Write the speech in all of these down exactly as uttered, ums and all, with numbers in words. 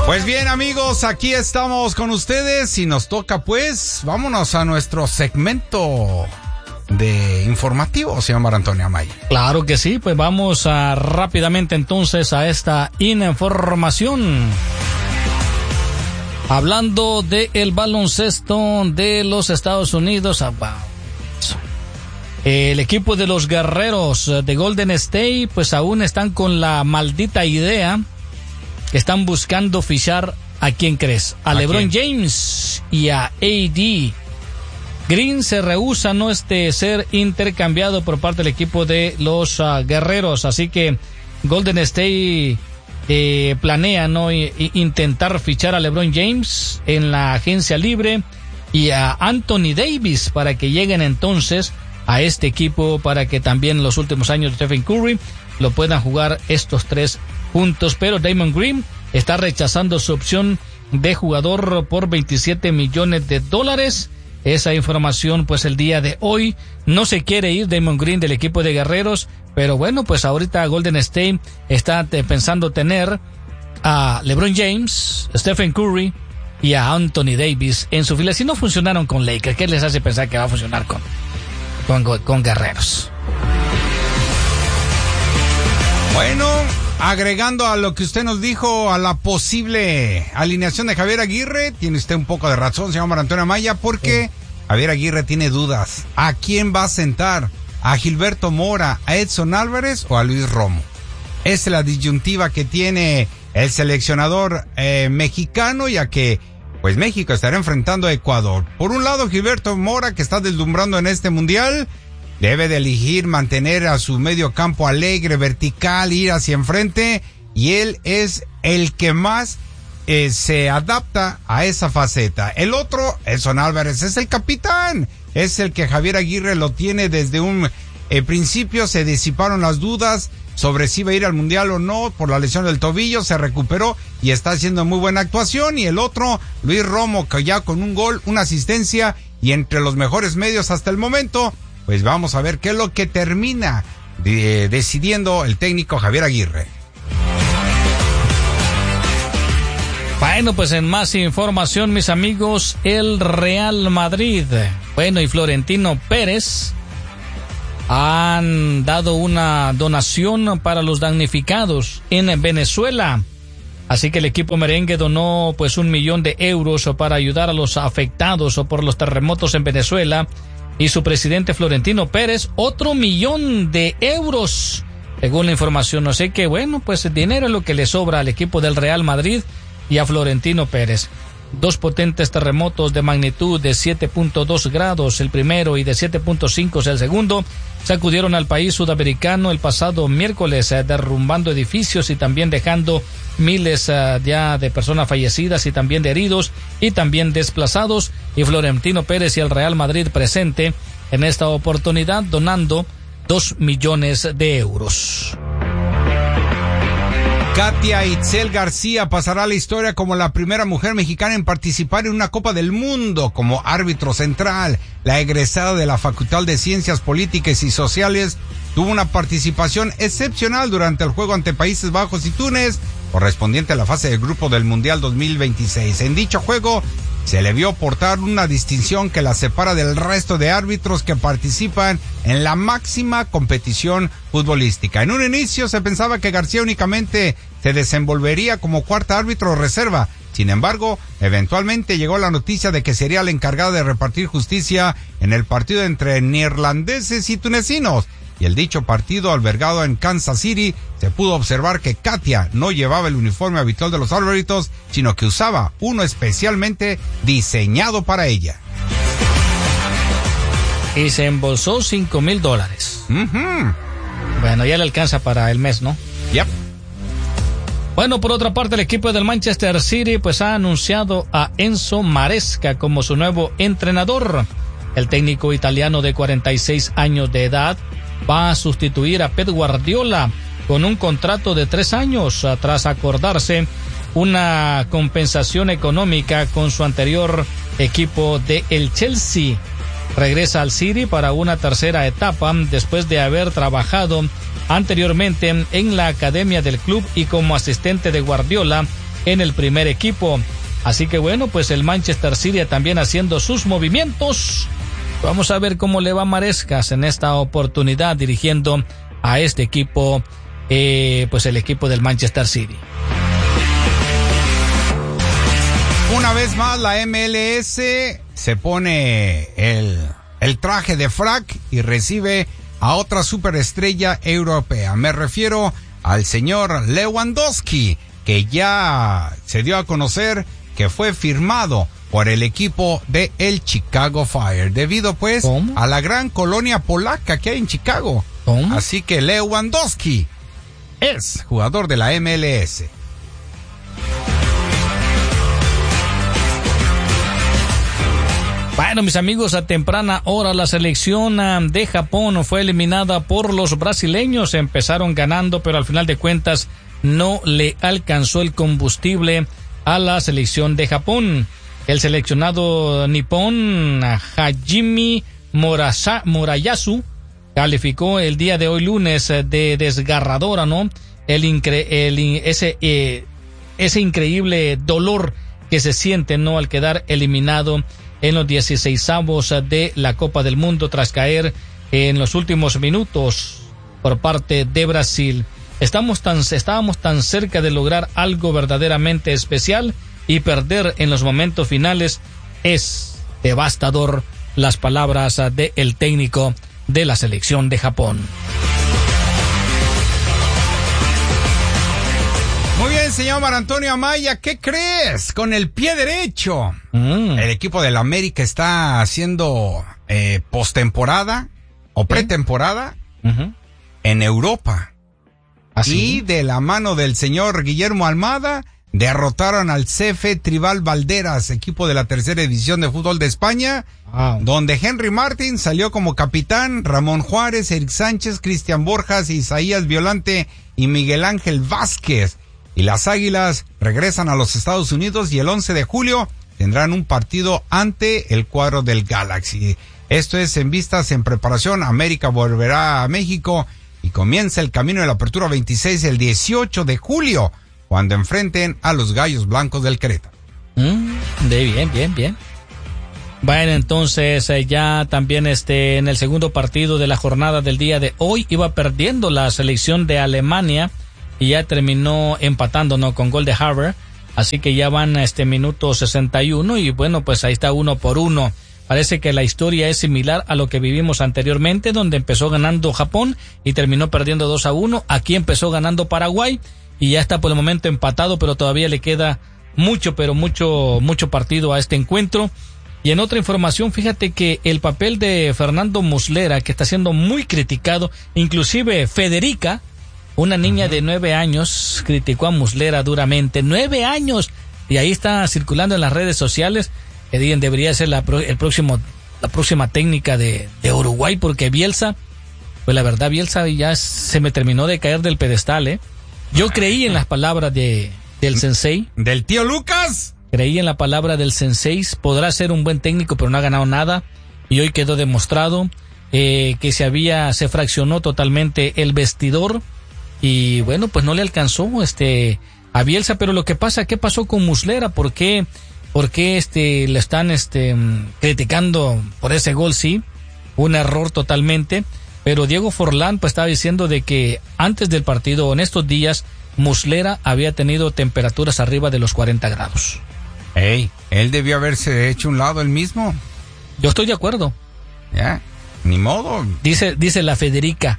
Pues bien, amigos, aquí estamos con ustedes y nos toca, pues, vámonos a nuestro segmento de informativo, señor Antonio Amaya. Claro que sí, pues vamos a rápidamente entonces a esta información. Hablando del baloncesto de los Estados Unidos, el equipo de los Guerreros de Golden State, pues aún están con la maldita idea que están buscando fichar a quién crees, a, ¿A LeBron quién? James y a A D. Green se rehúsa a no este ser intercambiado por parte del equipo de los uh, Guerreros, así que Golden State eh, planea no I, I, intentar fichar a LeBron James en la agencia libre y a Anthony Davis para que lleguen entonces a este equipo, para que también en los últimos años de Stephen Curry lo puedan jugar estos tres juntos, pero Draymond Green está rechazando su opción de jugador por veintisiete millones de dólares. Esa información, pues el día de hoy no se quiere ir Draymond Green del equipo de Guerreros, pero bueno, pues ahorita Golden State está te, pensando tener a LeBron James, Stephen Curry y a Anthony Davis en su fila. Si no funcionaron con Lakers, ¿qué les hace pensar que va a funcionar con, con, con Guerreros? Bueno, agregando a lo que usted nos dijo, a la posible alineación de Javier Aguirre, tiene usted un poco de razón, señor Antonio Amaya, porque sí. Javier Aguirre tiene dudas. ¿A quién va a sentar? ¿A Gilberto Mora, a Edson Álvarez o a Luis Romo? Esa es la disyuntiva que tiene el seleccionador eh, mexicano, ya que pues México estará enfrentando a Ecuador. Por un lado, Gilberto Mora, que está deslumbrando en este mundial, debe de elegir mantener a su medio campo alegre, vertical, ir hacia enfrente, y él es el que más eh, se adapta a esa faceta. El otro, Edson Álvarez, es el capitán, es el que Javier Aguirre lo tiene desde un eh, principio. Se disiparon las dudas sobre si iba a ir al mundial o no por la lesión del tobillo, se recuperó y está haciendo muy buena actuación. Y el otro, Luis Romo, que ya con un gol, una asistencia y entre los mejores medios hasta el momento. Pues vamos a ver qué es lo que termina de, decidiendo el técnico Javier Aguirre. Bueno, pues en más información, mis amigos, el Real Madrid, bueno, y Florentino Pérez han dado una donación para los damnificados en Venezuela. Así que el equipo merengue donó pues un millón de euros para ayudar a los afectados por los terremotos en Venezuela. Y su presidente Florentino Pérez, otro millón de euros, según la información. Así que bueno, pues el dinero es lo que le sobra al equipo del Real Madrid y a Florentino Pérez. Dos potentes terremotos de magnitud de siete punto dos grados el primero y de siete punto cinco el segundo sacudieron al país sudamericano el pasado miércoles, eh, derrumbando edificios y también dejando miles uh, ya de personas fallecidas y también de heridos y también desplazados. Y Florentino Pérez y el Real Madrid presente en esta oportunidad donando dos millones de euros. Katia Itzel García pasará a la historia como la primera mujer mexicana en participar en una Copa del Mundo como árbitro central. La egresada de la Facultad de Ciencias Políticas y Sociales tuvo una participación excepcional durante el juego ante Países Bajos y Túnez, correspondiente a la fase de grupo del Mundial dos mil veintiséis. En dicho juego se le vio portar una distinción que la separa del resto de árbitros que participan en la máxima competición futbolística. En un inicio se pensaba que García únicamente se desenvolvería como cuarta árbitro reserva. Sin embargo, eventualmente llegó la noticia de que sería la encargada de repartir justicia en el partido entre neerlandeses y tunecinos. Y el dicho partido, albergado en Kansas City, se pudo observar que Katia no llevaba el uniforme habitual de los árbitros, sino que usaba uno especialmente diseñado para ella. Y se embolsó cinco mil dólares. Uh-huh. Bueno, ya le alcanza para el mes, ¿no? Yep. Bueno, por otra parte, el equipo del Manchester City pues ha anunciado a Enzo Maresca como su nuevo entrenador. El técnico italiano de cuarenta y seis años de edad va a sustituir a Pep Guardiola con un contrato de tres años tras acordarse una compensación económica con su anterior equipo de el Chelsea. Regresa al City para una tercera etapa después de haber trabajado anteriormente en la academia del club y como asistente de Guardiola en el primer equipo. Así que bueno, pues el Manchester City también haciendo sus movimientos. Vamos a ver cómo le va a Marescas en esta oportunidad dirigiendo a este equipo, eh, pues el equipo del Manchester City. Una vez más la M L S se pone el, el traje de frac y recibe a otra superestrella europea. Me refiero al señor Lewandowski, que ya se dio a conocer que fue firmado por el equipo de el Chicago Fire, debido pues ¿Cómo? a la gran colonia polaca que hay en Chicago. ¿Cómo? Así que Lewandowski es jugador de la M L S. Bueno, mis amigos, a temprana hora la selección de Japón fue eliminada por los brasileños. Empezaron ganando, pero al final de cuentas no le alcanzó el combustible a la selección de Japón. El seleccionado nipón Hajime Morasa, Murayasu calificó el día de hoy lunes de desgarradora, ¿no? El, incre, el ese eh, ese increíble dolor que se siente, ¿no? Al quedar eliminado en los dieciseisavos de la Copa del Mundo tras caer en los últimos minutos por parte de Brasil. Estamos tan, estábamos tan cerca de lograr algo verdaderamente especial y perder en los momentos finales es devastador. Las palabras del técnico de la selección de Japón. Muy bien, señor Mar Antonio Amaya, ¿qué crees? Con el pie derecho. Mm. El equipo del América está haciendo eh, postemporada o pretemporada uh-huh. en Europa. ¿Así? Y de la mano del señor Guillermo Almada, derrotaron al C F Tribal Valderas, equipo de la tercera división de fútbol de España, wow. donde Henry Martin salió como capitán, Ramón Juárez, Eric Sánchez, Cristian Borjas, Isaías Violante y Miguel Ángel Vázquez. Y las Águilas regresan a los Estados Unidos y el once de julio tendrán un partido ante el cuadro del Galaxy. Esto es en vistas, en preparación. América volverá a México y comienza el camino de la apertura veintiséis el dieciocho de julio, cuando enfrenten a los Gallos Blancos del Querétaro. Mm, de bien, bien, bien. Bueno, entonces eh, ya también este en el segundo partido de la jornada del día de hoy iba perdiendo la selección de Alemania y ya terminó empatando, ¿no? Con gol de Harvard. Así que ya van a este minuto sesenta y uno y bueno, pues ahí está uno por uno. Parece que la historia es similar a lo que vivimos anteriormente, donde empezó ganando Japón y terminó perdiendo dos a uno. Aquí empezó ganando Paraguay y ya está por el momento empatado, pero todavía le queda mucho, pero mucho, mucho partido a este encuentro. Y en otra información, fíjate que el papel de Fernando Muslera, que está siendo muy criticado, inclusive Federica, una niña uh-huh. de nueve años, criticó a Muslera duramente. ¡Nueve años! Y ahí está circulando en las redes sociales que digan debería ser la, el próximo, la próxima técnica de, de Uruguay, porque Bielsa, pues la verdad, Bielsa ya se me terminó de caer del pedestal, ¿eh? Yo creí en las palabras de del sensei. ¿Del tío Lucas? Creí en la palabra del sensei. Podrá ser un buen técnico, pero no ha ganado nada. Y hoy quedó demostrado eh, que se había, se fraccionó totalmente el vestidor. Y bueno, pues no le alcanzó este a Bielsa, pero lo que pasa, ¿qué pasó con Muslera? ¿Por qué, por qué este le están este criticando por ese gol? Sí, un error totalmente, pero Diego Forlán pues estaba diciendo de que antes del partido, en estos días, Muslera había tenido temperaturas arriba de los cuarenta grados. Ey, él debió haberse hecho un lado él mismo. Yo estoy de acuerdo. Ya, ni modo. Dice, dice la Federica.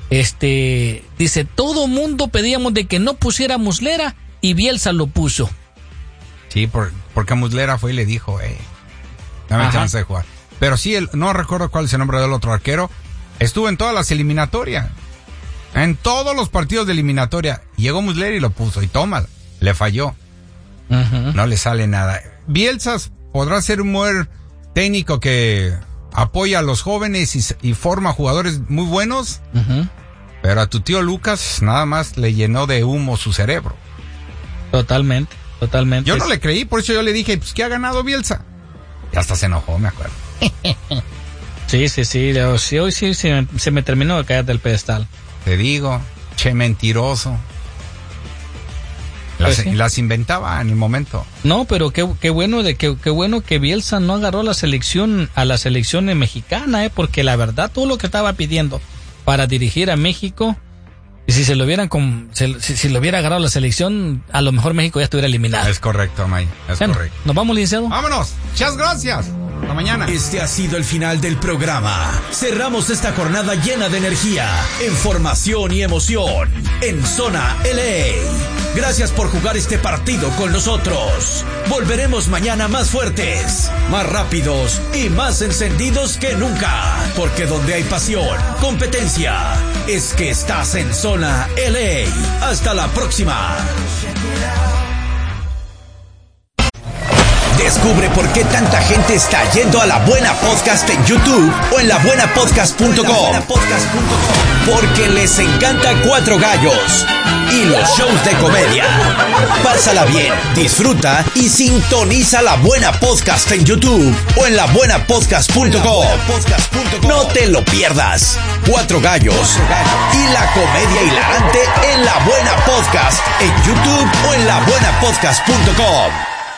Este, dice, todo mundo pedíamos de que no pusiera Muslera y Bielsa lo puso. Sí, por, porque Muslera fue y le dijo, eh, dame chance de jugar. Pero sí, el, no recuerdo cuál es el nombre del otro arquero, estuvo en todas las eliminatorias, en todos los partidos de eliminatoria, llegó Muslera y lo puso, y toma, le falló. Uh-huh. No le sale nada. Bielsa podrá ser un buen técnico que apoya a los jóvenes y, y forma jugadores muy buenos, uh-huh. pero a tu tío Lucas nada más le llenó de humo su cerebro. Totalmente, totalmente. Yo no le creí, por eso yo le dije, pues, ¿qué ha ganado Bielsa? Y hasta se enojó, me acuerdo. sí, sí, sí, sí, hoy sí, sí se me terminó de caer del pedestal. Te digo, che mentiroso. La las, Pues sí. y las inventaba en el momento. No, pero qué, qué bueno de que qué bueno que Bielsa no agarró la selección a la selección mexicana, eh, porque la verdad todo lo que estaba pidiendo para dirigir a México, y si se lo hubieran con, se, si, si lo hubiera agarrado la selección, a lo mejor México ya estuviera eliminado. Es correcto, May, es Bueno, correcto. ¿nos vamos, licenciado? Vámonos. Muchas gracias. Hasta mañana. Este ha sido el final del programa. Cerramos esta jornada llena de energía, información y emoción en Zona L A. Gracias por jugar este partido con nosotros. Volveremos mañana más fuertes, más rápidos y más encendidos que nunca. Porque donde hay pasión, competencia, es que estás en Zona L A. Hasta la próxima. Descubre por qué tanta gente está yendo a La Buena Podcast en YouTube o en la buena podcast punto com. Porque les encanta Cuatro Gallos y los shows de comedia. Pásala bien, disfruta y sintoniza La Buena Podcast en YouTube o en la buena podcast punto com. No te lo pierdas. Cuatro Gallos y la comedia hilarante en La Buena Podcast en YouTube o en la buena podcast punto com.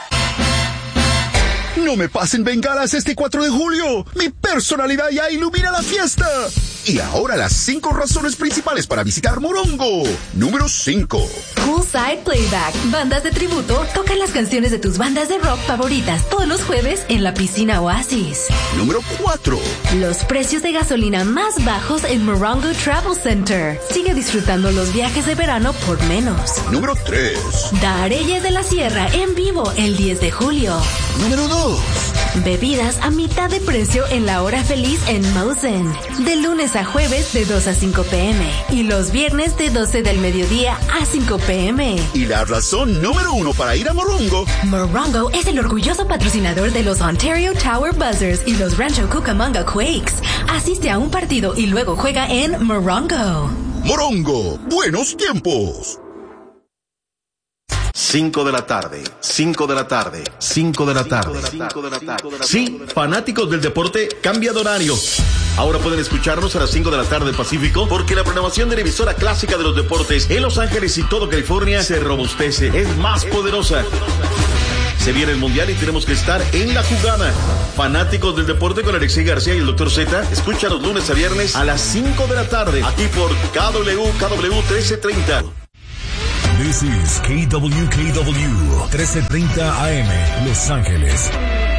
No me pasen bengalas este cuatro de julio. Mi personalidad ya ilumina la fiesta. Y ahora las cinco razones principales para visitar Morongo. Número cinco. Poolside Playback. Bandas de tributo tocan las canciones de tus bandas de rock favoritas todos los jueves en la piscina Oasis. Número cuatro. Los precios de gasolina más bajos en Morongo Travel Center. Sigue disfrutando los viajes de verano por menos. Número tres. Dareyes de la Sierra en vivo el diez de julio. Número dos. Bebidas a mitad de precio en la hora feliz en Mosen. De lunes a jueves de dos a cinco pm. Y los viernes de doce del mediodía a cinco pm. Y la razón número uno para ir a Morongo. Morongo es el orgulloso patrocinador de los Ontario Tower Buzzers y los Rancho Cucamonga Quakes. Asiste a un partido y luego juega en Morongo. Morongo, buenos tiempos. cinco de la tarde, cinco de la tarde, cinco de la tarde. Sí, fanáticos del deporte, cambia de horario. Ahora pueden escucharnos a las cinco de la tarde Pacífico, porque la programación de la emisora clásica de los deportes en Los Ángeles y todo California se robustece, es más poderosa. Se viene el Mundial y tenemos que estar en la jugada. Fanáticos del deporte con Alexei García y el doctor Z, escucha los lunes a viernes a las cinco de la tarde, aquí por K W, K W trece treinta. This is K W K W trece treinta A M, Los Ángeles.